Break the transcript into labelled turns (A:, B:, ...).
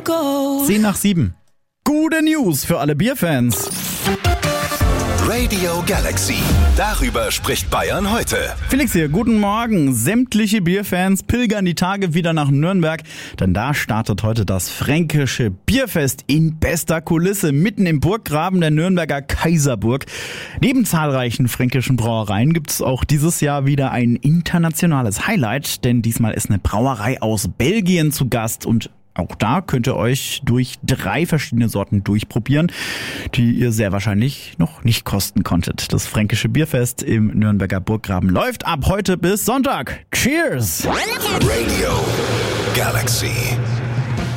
A: go.
B: 10:07. Gute News für alle Bierfans.
C: Radio Galaxy. Darüber spricht Bayern heute.
B: Felix hier, guten Morgen. Sämtliche Bierfans pilgern die Tage wieder nach Nürnberg, denn da startet heute das Fränkische Bierfest in bester Kulisse, mitten im Burggraben der Nürnberger Kaiserburg. Neben zahlreichen fränkischen Brauereien gibt es auch dieses Jahr wieder ein internationales Highlight, denn diesmal ist eine Brauerei aus Belgien zu Gast und auch da könnt ihr euch durch 3 verschiedene Sorten durchprobieren, die ihr sehr wahrscheinlich noch nicht kosten konntet. Das Fränkische Bierfest im Nürnberger Burggraben läuft ab heute bis Sonntag. Cheers!
C: Radio Galaxy.